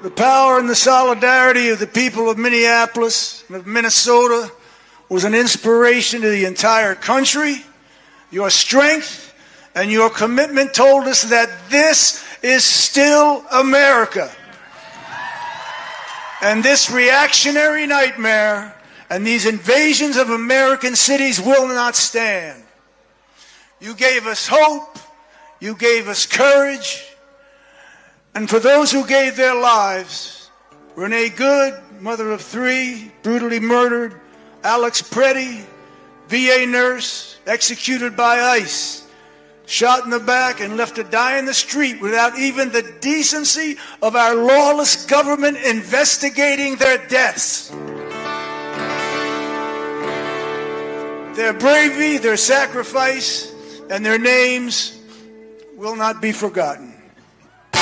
The power and the solidarity of the people of Minneapolis and of Minnesota was an inspiration to the entire country. Your strength and your commitment told us that this is still America. And this reactionary nightmare and these invasions of American cities will not stand. You gave us hope. You gave us courage. And for those who gave their lives, Renee Good, mother of 3, brutally murdered, Alex Preddy, VA nurse, executed by ICE, shot in the back and left to die in the street without even the decency of our lawless government investigating their deaths. Their bravery, their sacrifice, and their names will not be forgotten.